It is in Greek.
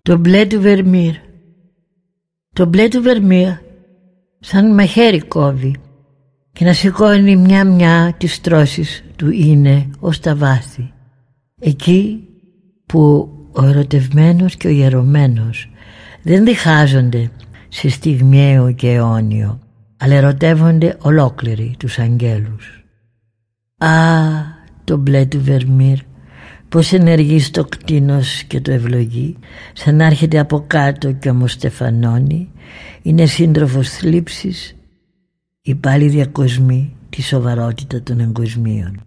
Το μπλε του Βερμήρ. Το μπλε του Βερμήρ σαν μαχαίρι κόβει και να σηκώνει μια-μια τις τρώσεις του είναι ως τα βάθη. Εκεί που ο ερωτευμένος και ο ιερωμένος δεν διχάζονται σε στιγμιαίο και αιώνιο, αλλά ερωτεύονται ολόκληροι τους αγγέλους. Α, το μπλε του Βερμήρ, πως ενεργεί στο κτίνος και το ευλογεί, σαν να έρχεται από κάτω και όμως στεφανώνει, είναι σύντροφος θλίψης ή πάλι διακοσμεί τη σοβαρότητα των εγκοσμίων.